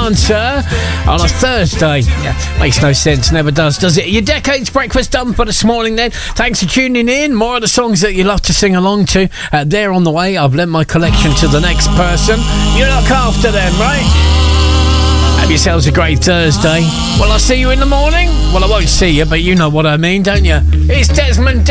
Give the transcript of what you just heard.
answer on a Thursday. Yeah, makes no sense, never does it? Your Decades Breakfast done for this morning then. Thanks for tuning in. More of the songs that you love to sing along to. They're on the way. I've lent my collection to the next person. You look after them, right? Have yourselves a great Thursday. Well, I'll see you in the morning. Well, I won't see you, but you know what I mean, don't you? It's Desmond